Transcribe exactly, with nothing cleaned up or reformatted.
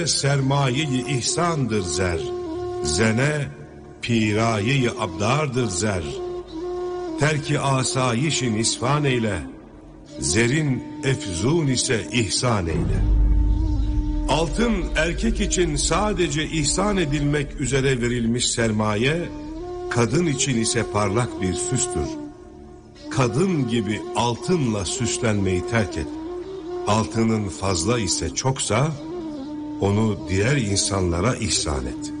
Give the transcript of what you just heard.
sermaye-i ihsandır zer. Zene piraye-i abdardır zer. Terki asayişin isfan eyle. Zerin efzun ise ihsan eyle. Altın erkek için sadece ihsan edilmek üzere verilmiş sermaye, kadın için ise parlak bir süstür. Kadın gibi altınla süslenmeyi terk et. Altının fazla ise çoksa, onu diğer insanlara ihsan et.